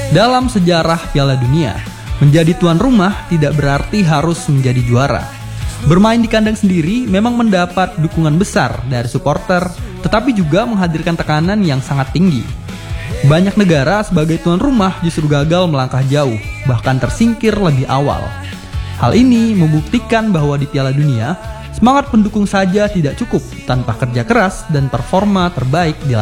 Dalam sejarah Piala Dunia, menjadi tuan rumah tidak berarti harus menjadi juara. Bermain di kandang sendiri memang mendapat dukungan besar dari supporter, tetapi juga menghadirkan tekanan yang sangat tinggi. Banyak negara sebagai tuan rumah justru gagal melangkah jauh, bahkan tersingkir lebih awal. Hal ini membuktikan bahwa di Piala Dunia, semangat pendukung saja tidak cukup tanpa kerja keras dan performa terbaik di